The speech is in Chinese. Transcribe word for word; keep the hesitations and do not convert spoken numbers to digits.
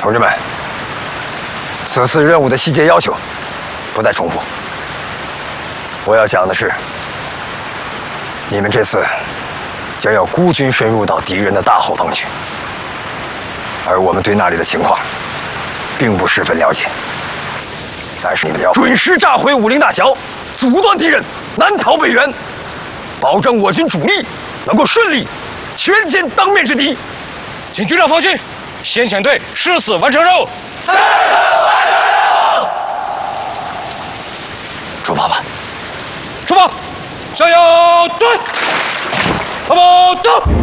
同志们，此次任务的细节要求不再重复。我要讲的是，你们这次将要孤军深入到敌人的大后方去，而我们对那里的情况并不十分了解。但是你们要准时炸毁武陵大桥，阻断敌人南逃北援，保证我军主力能够顺利全歼当面之敌。 请局长放心，先遣队誓死完成任务。 誓死完成任务。 出发吧！ 出发！向右，对，跑跑走。